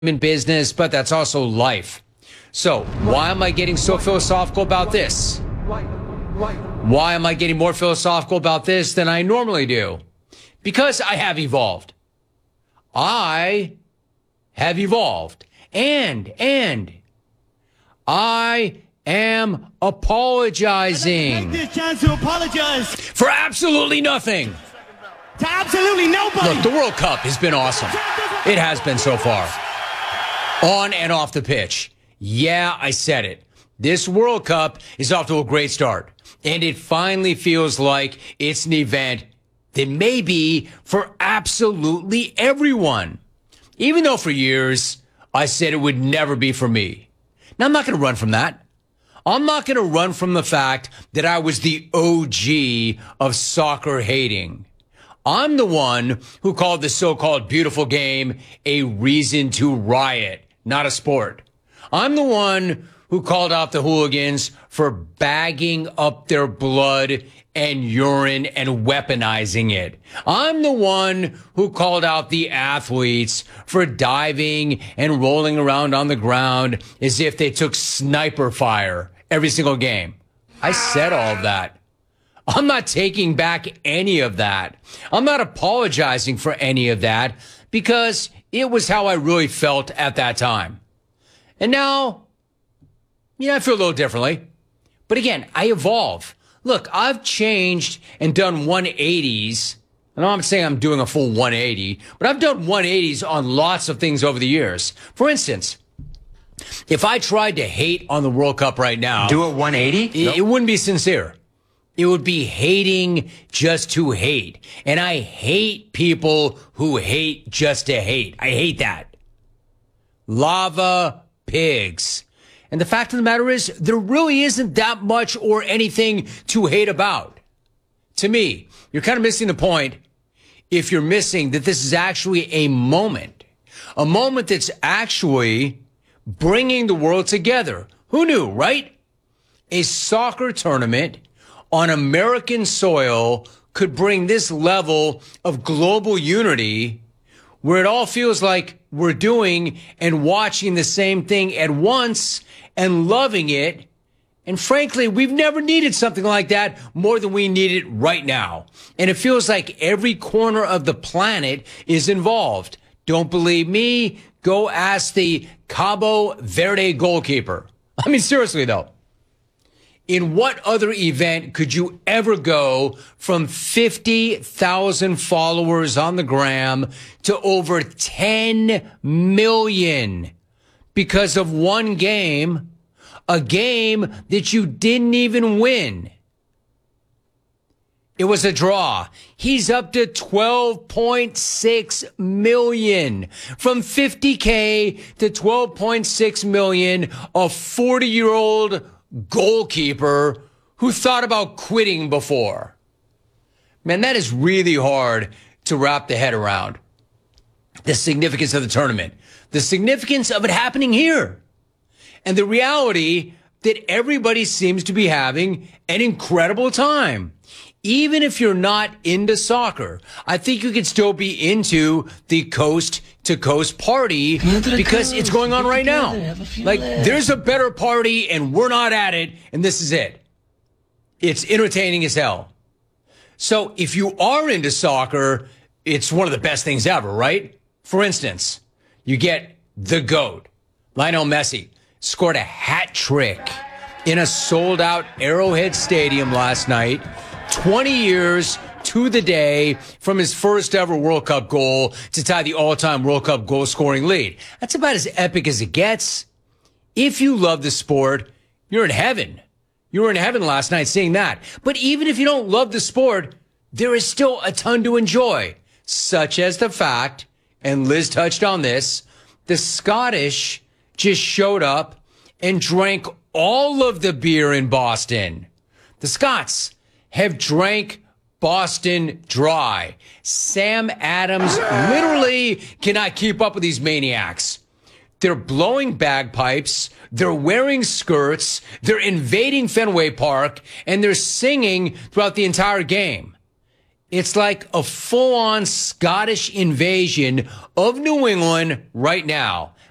in business, but that's also life. So why am I getting so philosophical about this? Why am I getting more philosophical about this than I normally do? Because I have evolved. I have evolved. And I am apologizing. This chance to apologize for absolutely nothing. to absolutely nobody. Look, the World Cup has been awesome. It has been so far. On and off the pitch. Yeah, I said it. This World Cup is off to a great start. And it finally feels like it's an event that may be for absolutely everyone. Even though for years I said it would never be for me. Now, I'm not going to run from that. I'm not going to run from the fact that I was the OG of soccer hating. I'm the one who called the so-called beautiful game a reason to riot, not a sport. I'm the one who called out the hooligans for bagging up their blood and urine and weaponizing it. I'm the one who called out the athletes for diving and rolling around on the ground as if they took sniper fire every single game. I said all of that. I'm not taking back any of that. I'm not apologizing for any of that because it was how I really felt at that time. And now, I feel a little differently. But again, I evolve. Look, I've changed and done 180s. And I'm not saying I'm doing a full 180, but I've done 180s on lots of things over the years. For instance, if I tried to hate on the World Cup right now, do a 180? It wouldn't be sincere. It would be hating just to hate. And I hate people who hate just to hate. I hate that. Lava pigs. And the fact of the matter is, there really isn't that much or anything to hate about. To me, you're kind of missing the point if you're missing that this is actually a moment that's actually bringing the world together. Who knew, right? A soccer tournament on American soil could bring this level of global unity where it all feels like we're doing and watching the same thing at once and loving it. And frankly, we've never needed something like that more than we need it right now. And it feels like every corner of the planet is involved. Don't believe me? Go ask the Cabo Verde goalkeeper. I mean, seriously, though. In what other event could you ever go from 50,000 followers on the gram to over 10 million because of one game, a game that you didn't even win? It was a draw. He's up to 12.6 million. From 50K to 12.6 million, a 40-year-old goalkeeper who thought about quitting before. Man, that is really hard to wrap the head around. The significance of the tournament, the significance of it happening here, and the reality that everybody seems to be having an incredible time. Even if you're not into soccer, I think you could still be into the coast to coast party because it's going on right now. Like, there's a better party and we're not at it, and this is it. It's entertaining as hell. So if you are into soccer, it's one of the best things ever, right? For instance, you get the GOAT, Lionel Messi, scored a hat trick in a sold-out Arrowhead Stadium last night. 20 years to the day from his first ever World Cup goal to tie the all-time World Cup goal scoring lead. That's about as epic as it gets. If you love the sport, you're in heaven. You were in heaven last night seeing that. But even if you don't love the sport, there is still a ton to enjoy, such as the fact, and Liz touched on this, the Scottish just showed up and drank all of the beer in Boston. The Scots have drank Boston dry. Sam Adams literally cannot keep up with these maniacs. They're blowing bagpipes, they're wearing skirts, they're invading Fenway Park, and they're singing throughout the entire game. It's like a full-on Scottish invasion of New England right now.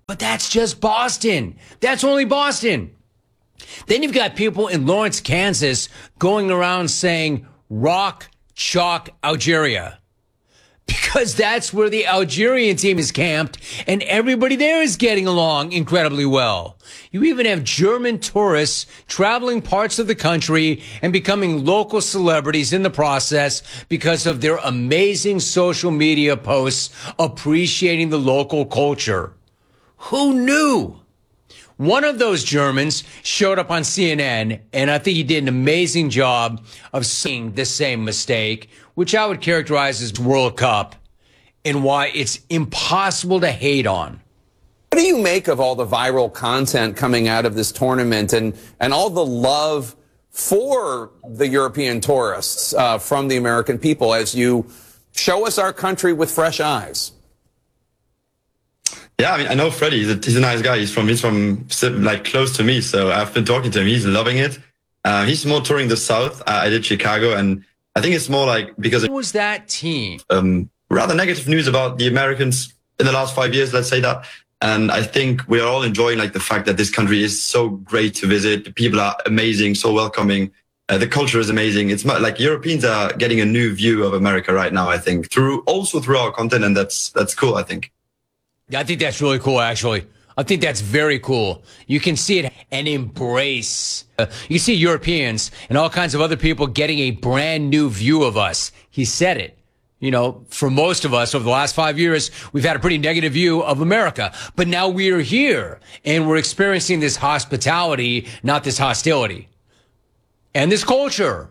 But that's just Boston. That's only Boston. Then you've got people in Lawrence, Kansas going around saying rock, chalk, Algeria. Because that's where the Algerian team is camped, and everybody there is getting along incredibly well. You even have German tourists traveling parts of the country and becoming local celebrities in the process because of their amazing social media posts appreciating the local culture. Who knew? One of those Germans showed up on CNN, and I think he did an amazing job of seeing the same mistake, which I would characterize as World Cup, and why it's impossible to hate on. What do you make of all the viral content coming out of this tournament and all the love for the European tourists from the American people as you show us our country with fresh eyes? Yeah, I mean, I know Freddie. He's a nice guy. He's from like close to me, so I've been talking to him. He's loving it. He's more touring the South. I did Chicago, and I think it's more like because Who was that team? Rather negative news about the Americans in the last 5 years, let's say that. And I think we are all enjoying like the fact that this country is so great to visit. The people are amazing, so welcoming. The culture is amazing. It's like Europeans are getting a new view of America right now, I think, through our content, and that's cool, I think. I think that's really cool, actually. I think that's very cool. You can see it and embrace. You see Europeans and all kinds of other people getting a brand new view of us. He said it. You know, for most of us over the last 5 years, we've had a pretty negative view of America. But now we're here and we're experiencing this hospitality, not this hostility. And this culture.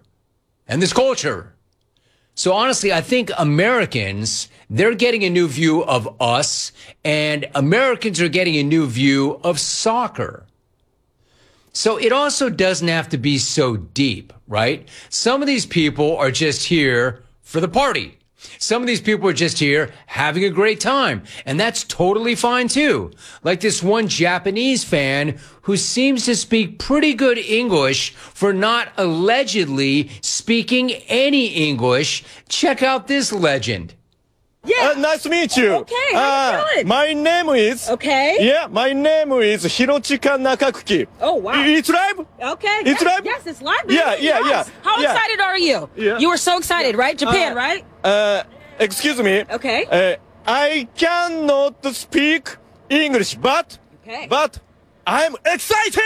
So honestly, I think Americans, they're getting a new view of us, and Americans are getting a new view of soccer. So it also doesn't have to be so deep, right? Some of these people are just here for the party. Some of these people are just here having a great time, and that's totally fine too. Like this one Japanese fan who seems to speak pretty good English for not allegedly speaking any English. Check out this legend. Yeah. Nice to meet you. Okay, how you doing? My name is. Okay. Yeah, my name is Hirochika Nakakuki. Oh, wow. It's live? Okay. It's yes, live? Yes, it's live. Baby. Yeah. Yes. How Yeah. excited are you? Yeah. You were so excited, right? Japan, right? Excuse me. Okay. I cannot speak English, but I'm excited.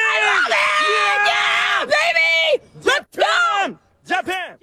I love it! Yeah, baby! Let's go! Japan.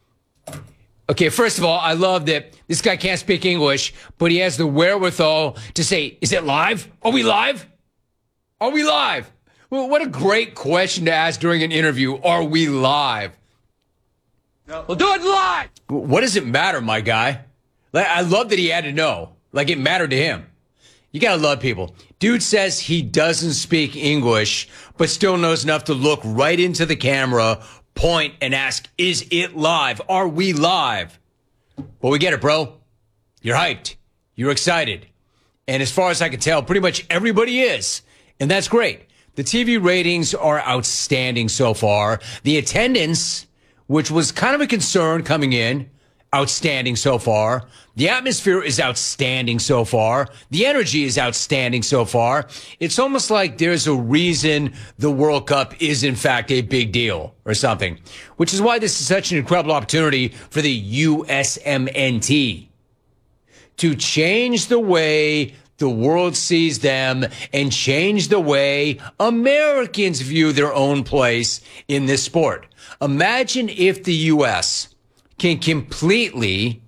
Okay, first of all, I love that this guy can't speak English, but he has the wherewithal to say, is it live? Are we live? Are we live? Well, what a great question to ask during an interview. Are we live? No. We'll do it live. What does it matter, my guy? Like, I love that he had to know. Like it mattered to him. You gotta love people. Dude says he doesn't speak English, but still knows enough to look right into the camera, point, and ask, is it live? Are we live? Well, we get it, bro. You're hyped. You're excited. And as far as I can tell, pretty much everybody is. And that's great. The TV ratings are outstanding so far. The attendance, which was kind of a concern coming in, outstanding so far. The atmosphere is outstanding so far. The energy is outstanding so far. It's almost like there's a reason the World Cup is in fact a big deal or something, which is why this is such an incredible opportunity for the USMNT to change the way the world sees them and change the way Americans view their own place in this sport. Imagine if the U.S. can completely,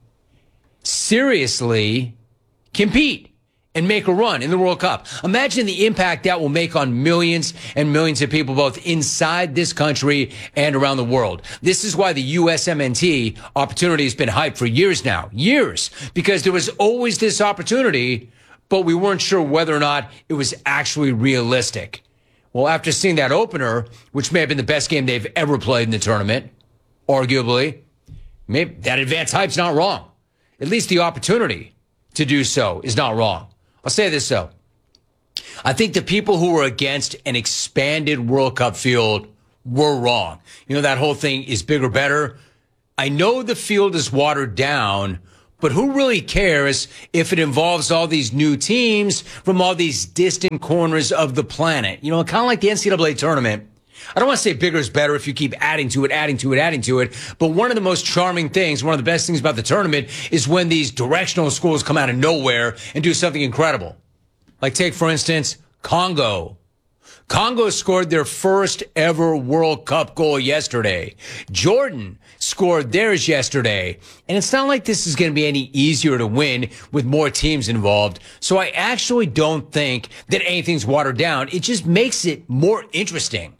seriously compete and make a run in the World Cup. Imagine the impact that will make on millions and millions of people, both inside this country and around the world. This is why the USMNT opportunity has been hyped for years now. Years. Because there was always this opportunity, but we weren't sure whether or not it was actually realistic. Well, after seeing that opener, which may have been the best game they've ever played in the tournament, arguably, maybe that advanced hype's not wrong. At least the opportunity to do so is not wrong. I'll say this, though. I think the people who were against an expanded World Cup field were wrong. You know, that whole thing is bigger, better. I know the field is watered down, But who really cares if it involves all these new teams from all these distant corners of the planet? You know, kind of like the NCAA tournament. I don't want to say bigger is better if you keep adding to it. But one of the most charming things, one of the best things about the tournament is when these directional schools come out of nowhere and do something incredible. Like take, for instance, Congo. Congo scored their first ever World Cup goal yesterday. Jordan scored theirs yesterday. And it's not like this is going to be any easier to win with more teams involved. So I actually don't think that anything's watered down. It just makes it more interesting.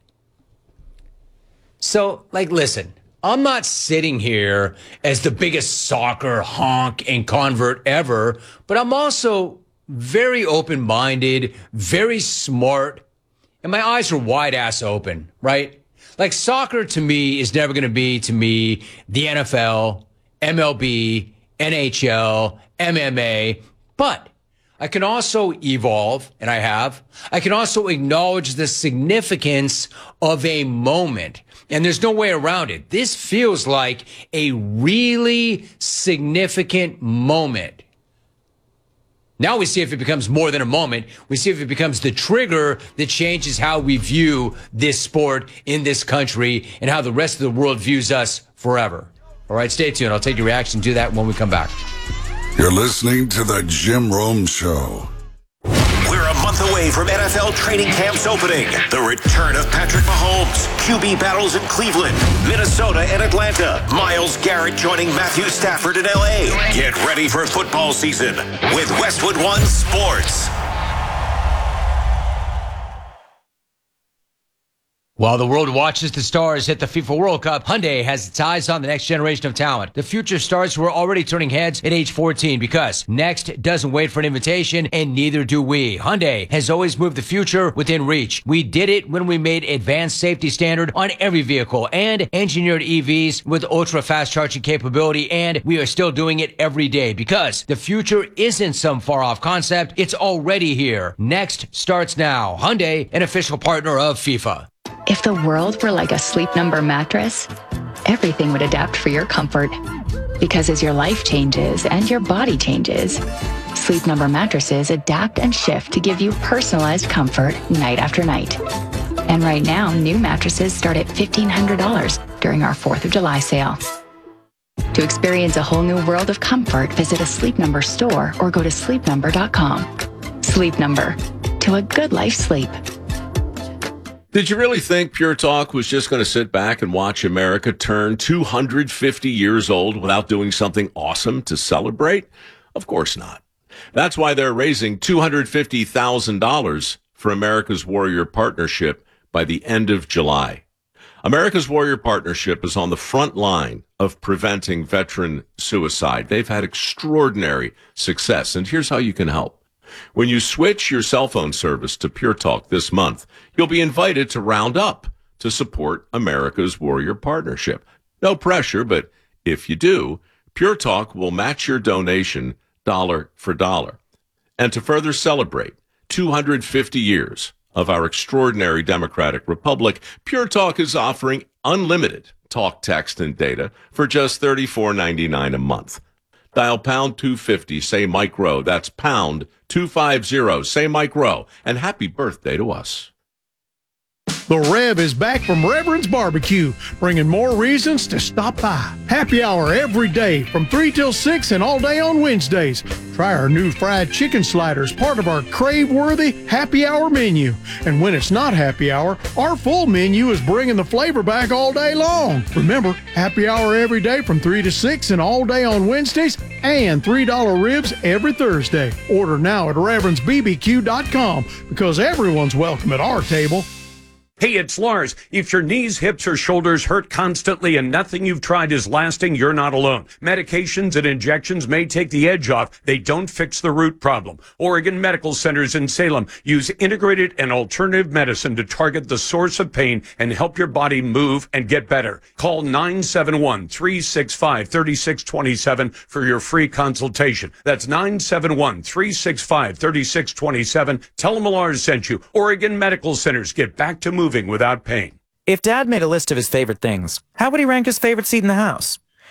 So, listen, I'm not sitting here as the biggest soccer honk and convert ever, but I'm also very open-minded, very smart, and my eyes are wide-ass open, right? Like, soccer to me is never going to be, to me, the NFL, MLB, NHL, MMA, but I can also evolve, and I have. I can also acknowledge the significance of a moment. And there's no way around it. This feels like a really significant moment. Now we see if it becomes more than a moment. We see if it becomes the trigger that changes how we view this sport in this country and how the rest of the world views us forever. All right, stay tuned. I'll take your reaction to that when we come back. You're listening to The Jim Rome Show. We're a month away from NFL training camps opening. The return of Patrick Mahomes, QB battles in Cleveland, Minnesota, and Atlanta. Myles Garrett joining Matthew Stafford in LA. Get ready for football season with Westwood One Sports. While the world watches the stars hit the FIFA World Cup, Hyundai has its eyes on the next generation of talent. The future stars who are already turning heads at age 14 because next doesn't wait for an invitation, and neither do we. Hyundai has always moved the future within reach. We did it when we made advanced safety standard on every vehicle and engineered EVs with ultra fast charging capability, and we are still doing it every day because the future isn't some far off concept. It's already here. Next starts now. Hyundai, an official partner of FIFA. If the world were like a Sleep Number mattress, everything would adapt for your comfort. Because as your life changes and your body changes, Sleep Number mattresses adapt and shift to give you personalized comfort night after night. And right now, new mattresses start at $1,500 during our 4th of July sale. To experience a whole new world of comfort, visit a Sleep Number store or go to sleepnumber.com. Sleep Number. To a good life sleep. Did you really think Pure Talk was just going to sit back and watch America turn 250 years old without doing something awesome to celebrate? Of course not. That's why they're raising $250,000 for America's Warrior Partnership by the end of July. America's Warrior Partnership is on the front line of preventing veteran suicide. They've had extraordinary success, and here's how you can help. When you switch your cell phone service to Pure Talk this month, you'll be invited to round up to support America's Warrior Partnership. No pressure, but if you do, Pure Talk will match your donation dollar for dollar. And to further celebrate 250 years of our extraordinary democratic republic, Pure Talk is offering unlimited talk, text, and data for just $34.99 a month. Dial pound 250, say Mike Rowe. That's pound 250, say Mike Rowe. And happy birthday to us. The Rev is back from Reverend's Barbecue, bringing more reasons to stop by. Happy hour every day from 3 till 6 and all day on Wednesdays. Try our new fried chicken sliders, part of our crave-worthy happy hour menu. And when it's not happy hour, our full menu is bringing the flavor back all day long. Remember, happy hour every day from 3 to 6 and all day on Wednesdays, and $3 ribs every Thursday. Order now at ReverendsBBQ.com because everyone's welcome at our table. Hey, it's Lars. If your knees, hips, or shoulders hurt constantly and nothing you've tried is lasting, you're not alone. Medications and injections may take the edge off. They don't fix the root problem. Oregon Medical Centers in Salem use integrated and alternative medicine to target the source of pain and help your body move and get better. Call 971-365-3627 for your free consultation. That's 971-365-3627. Tell them Lars sent you. Oregon Medical Centers. Get back to moving without pain. If Dad made a list of his favorite things, how would he rank his favorite seat in the house?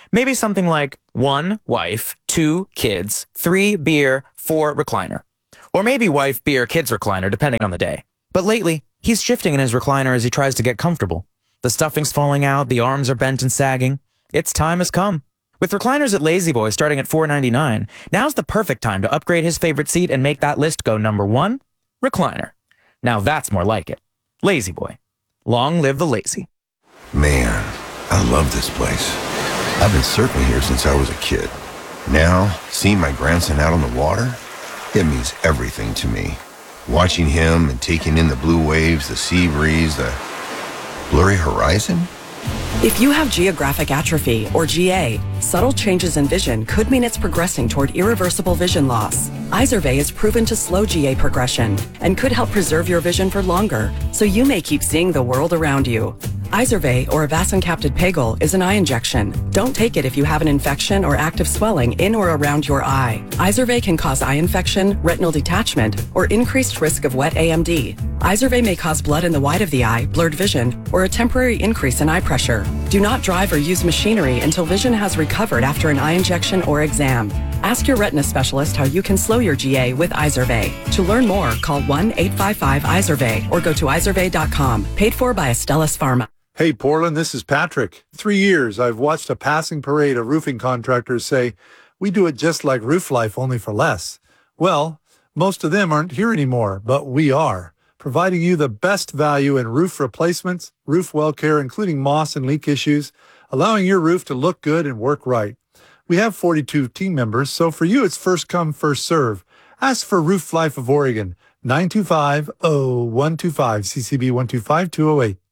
Maybe something like 1 wife, 2 kids, 3 beer, 4 recliner. Or maybe wife, beer, kids recliner, depending on the day. But lately, he's shifting in his recliner as he tries to get comfortable. The stuffing's falling out, the arms are bent and sagging. Its time has come. With recliners at La-Z-Boy starting at $4.99, now's the perfect time to upgrade his favorite seat and make that list go number 1, recliner. Now that's more like it. La-Z-Boy. Long live the lazy. Man, I love this place. I've been surfing here since I was a kid. Now, seeing my grandson out on the water, it means everything to me. Watching him and taking in the blue waves, the sea breeze, the blurry horizon. If you have geographic atrophy, or GA, subtle changes in vision could mean it's progressing toward irreversible vision loss. Izervay is proven to slow GA progression and could help preserve your vision for longer, so you may keep seeing the world around you. Izervay, or avacincaptad pegol, is an eye injection. Don't take it if you have an infection or active swelling in or around your eye. Izervay can cause eye infection, retinal detachment, or increased risk of wet AMD. Izervay may cause blood in the white of the eye, blurred vision, or a temporary increase in eye pressure. Do not drive or use machinery until vision has recovered after an eye injection or exam. Ask your retina specialist how you can slow your GA with Izervay. To learn more, call 1-855-IZERVAY or go to izervay.com. Paid for by Astellas Pharma. Hey, Portland, this is Patrick. 3 years, I've watched a passing parade of roofing contractors say, we do it just like Roof Life, only for less. Well, most of them aren't here anymore, but we are, providing you the best value in roof replacements, roof well care, including moss and leak issues, allowing your roof to look good and work right. We have 42 team members, so for you, it's first come, first serve. Ask for Roof Life of Oregon, 925-0125, CCB 125208.